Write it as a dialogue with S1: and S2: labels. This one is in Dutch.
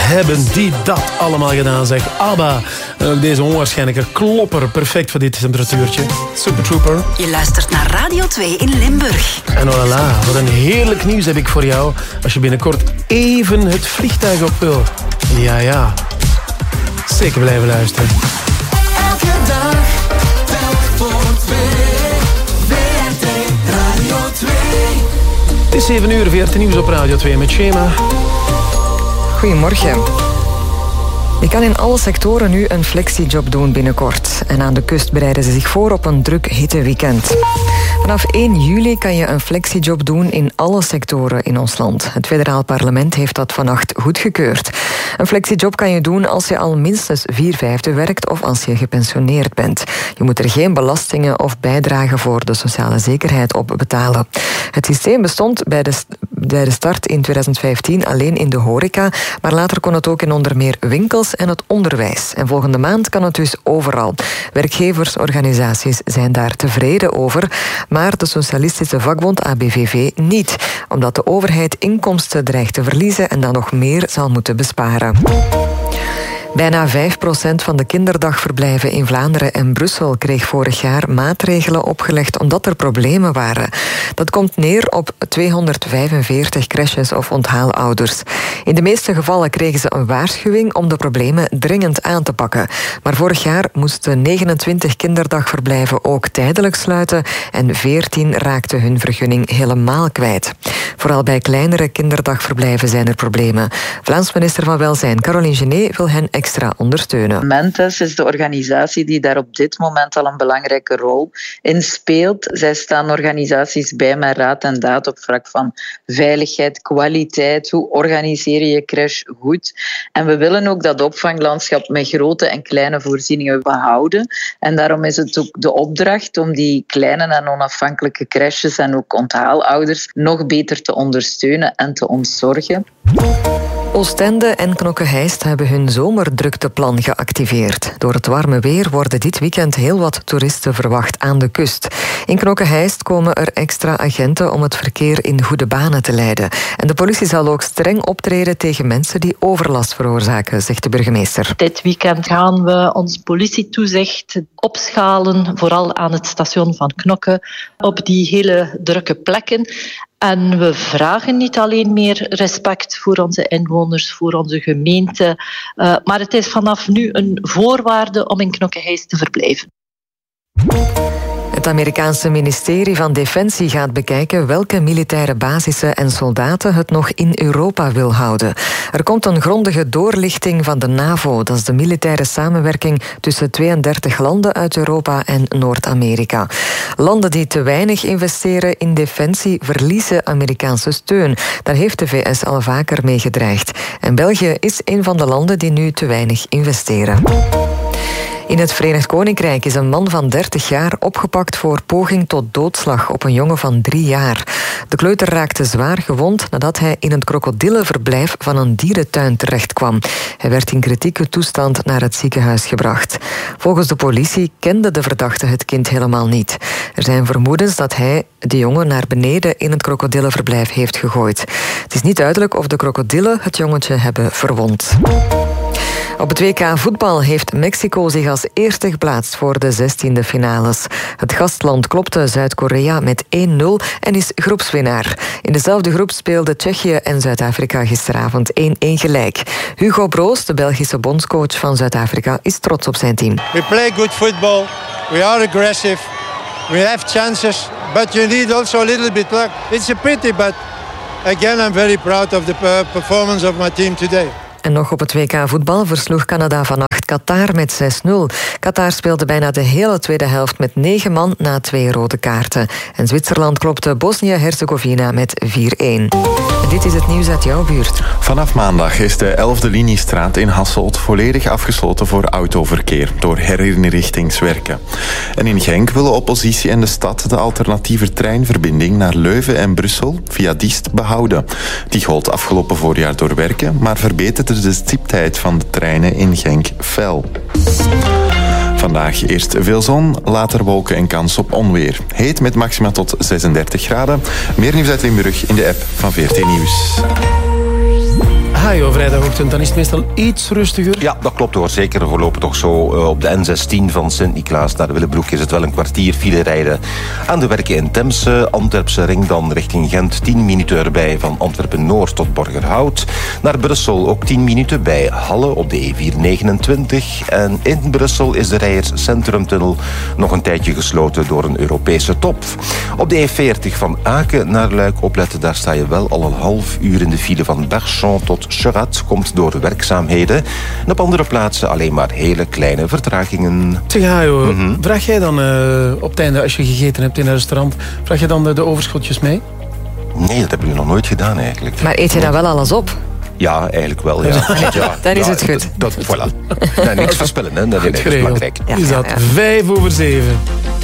S1: hebben die dat allemaal gedaan, zeg. ABBA. En ook deze onwaarschijnlijke klopper. Perfect voor dit temperatuurtje. Super Trooper.
S2: Je luistert naar Radio 2 in Limburg.
S1: En voilà, wat een heerlijk nieuws heb ik voor jou. Als je binnenkort even het vliegtuig op wil. Ja. Zeker blijven luisteren.
S3: Elke dag, telk voor 2. VRT Radio 2.
S1: Het is 7 uur, VRT Nieuws op Radio 2 met Shema.
S4: Goedemorgen. Je kan in alle sectoren nu een flexiejob doen binnenkort. En aan de kust bereiden ze zich voor op een druk hitteweekend. Vanaf 1 juli kan je een flexiejob doen in alle sectoren in ons land. Het federaal parlement heeft dat vannacht goedgekeurd. Een flexiejob kan je doen als je al minstens 4/5 werkt of als je gepensioneerd bent. Je moet er geen belastingen of bijdragen voor de sociale zekerheid op betalen. Het systeem bestond bij de start in 2015 alleen in de horeca, maar later kon het ook in onder meer winkels en het onderwijs. En volgende maand kan het dus overal. Werkgeversorganisaties zijn daar tevreden over, maar de socialistische vakbond ABVV niet, omdat de overheid inkomsten dreigt te verliezen en dan nog meer zal moeten besparen. Bijna 5% van de kinderdagverblijven in Vlaanderen en Brussel kreeg vorig jaar maatregelen opgelegd omdat er problemen waren. Dat komt neer op 245 crèches of onthaalouders. In de meeste gevallen kregen ze een waarschuwing om de problemen dringend aan te pakken. Maar vorig jaar moesten 29 kinderdagverblijven ook tijdelijk sluiten en 14 raakten hun vergunning helemaal kwijt. Vooral bij kleinere kinderdagverblijven zijn er problemen. Vlaams minister van Welzijn Caroline Genet wil hen extra ondersteunen.
S5: Mentes is de organisatie die daar op dit moment al een belangrijke rol in speelt. Zij staan organisaties bij met raad en daad op vlak van veiligheid, kwaliteit, hoe organiseer je je crash goed. En we willen ook dat opvanglandschap met grote en kleine voorzieningen behouden. En daarom is het ook de opdracht om die kleine en onafhankelijke crashes en ook onthaalouders nog beter te ondersteunen en te ontzorgen.
S4: Oostende en Knokke-Heist hebben hun zomerdrukteplan geactiveerd. Door het warme weer worden dit weekend heel wat toeristen verwacht aan de kust. In Knokke-Heist komen er extra agenten om het verkeer in goede banen te leiden. En de politie zal ook streng optreden tegen mensen die overlast veroorzaken, zegt de burgemeester.
S6: Dit weekend gaan we ons politietoezicht opschalen, vooral aan het station van Knokke, op die hele drukke plekken. En we vragen niet alleen meer respect voor onze inwoners, voor onze gemeente, maar het is vanaf nu een voorwaarde om in Knokke-Heist te verblijven.
S4: Het Amerikaanse ministerie van Defensie gaat bekijken welke militaire basissen en soldaten het nog in Europa wil houden. Er komt een grondige doorlichting van de NAVO, dat is de militaire samenwerking tussen 32 landen uit Europa en Noord-Amerika. Landen die te weinig investeren in defensie verliezen Amerikaanse steun. Daar heeft de VS al vaker mee gedreigd. En België is een van de landen die nu te weinig investeren. In het Verenigd Koninkrijk is een man van 30 jaar opgepakt voor poging tot doodslag op een jongen van 3 jaar. De kleuter raakte zwaar gewond nadat hij in een krokodillenverblijf van een dierentuin terechtkwam. Hij werd in kritieke toestand naar het ziekenhuis gebracht. Volgens de politie kende de verdachte het kind helemaal niet. Er zijn vermoedens dat hij de jongen naar beneden in het krokodillenverblijf heeft gegooid. Het is niet duidelijk of de krokodillen het jongetje hebben verwond. Op het WK voetbal heeft Mexico zich als eerste geplaatst voor de 16e finales. Het gastland klopte Zuid-Korea met 1-0 en is groepswinnaar. In dezelfde groep speelden Tsjechië en Zuid-Afrika gisteravond 1-1 gelijk. Hugo Broos, de Belgische bondscoach van Zuid-Afrika, is trots op zijn team.
S7: We play good football. We are aggressive. We have chances, but you need also a little bit luck. It's a pity, but again I'm very proud of the performance of my team today.
S4: En nog op het WK voetbal versloeg Canada vannacht Qatar met 6-0. Qatar speelde bijna de hele tweede helft met 9 man na 2 rode kaarten. En Zwitserland klopte Bosnië-Herzegovina met 4-1. En dit is het nieuws uit jouw buurt.
S8: Vanaf maandag is de 11e liniestraat in Hasselt volledig afgesloten voor autoverkeer door herinrichtingswerken. En in Genk willen oppositie en de stad de alternatieve treinverbinding naar Leuven en Brussel via Diest behouden. Die gold afgelopen voorjaar door werken, maar verbeterde de stiptheid van de treinen in Genk fel. Vandaag eerst veel zon, later wolken en kans op onweer. Heet met maxima tot 36 graden. Meer nieuws uit Limburg in de app van VRT Nieuws.
S1: Hajo, vrijdagochtend, dan is het meestal iets rustiger.
S9: Ja, dat klopt hoor. Zeker voorlopig toch zo op de N16 van Sint-Niklaas naar Willebroek is het wel een kwartier file rijden. Aan de werken in Temse, Antwerpse ring dan richting Gent 10 minuten erbij van Antwerpen-Noord tot Borgerhout. Naar Brussel ook 10 minuten bij Halle op de E429. En in Brussel is de Rijers Centrumtunnel nog een tijdje gesloten door een Europese top. Op de E40 van Aken naar Luik opletten, daar sta je wel al een half uur in de file van Berchamp tot Cherat, komt door werkzaamheden. En op andere plaatsen alleen maar hele kleine vertragingen.
S1: Zeg Hajo, vraag jij dan op het einde, als je gegeten hebt in een restaurant, vraag je dan de overschotjes mee?
S9: Nee, dat hebben we nog nooit gedaan eigenlijk.
S4: Maar eet je dan wel alles op?
S9: Ja, eigenlijk wel. Ja. Ja,
S4: dan is het goed.
S9: Voilà. Niks verspillen, hè. Dat is belangrijk.
S1: Is dat 5:05.